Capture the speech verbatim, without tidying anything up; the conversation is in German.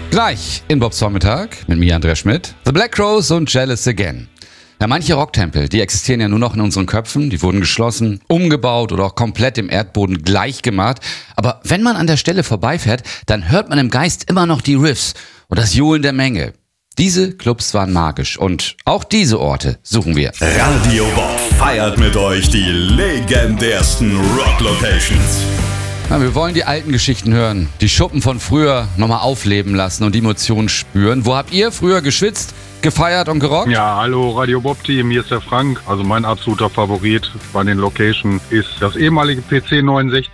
Gleich in Bobs Vormittag mit mir, Andreas Schmidt, The Black Crowes und Jealous Again. Ja, manche Rocktempel, die existieren ja nur noch in unseren Köpfen, die wurden geschlossen, umgebaut oder auch komplett im Erdboden gleichgemacht. Aber wenn man an der Stelle vorbeifährt, dann hört man im Geist immer noch die Riffs und das Johlen der Menge. Diese Clubs waren magisch und auch diese Orte suchen wir. Radio Bob feiert mit euch die legendärsten Rock-Locations. Ja, wir wollen die alten Geschichten hören, die Schuppen von früher nochmal aufleben lassen und die Emotionen spüren. Wo habt ihr früher geschwitzt, gefeiert und gerockt? Ja, hallo Radio Bob Team, hier ist der Frank. Also mein absoluter Favorit bei den Location ist das ehemalige P C neunundsechzig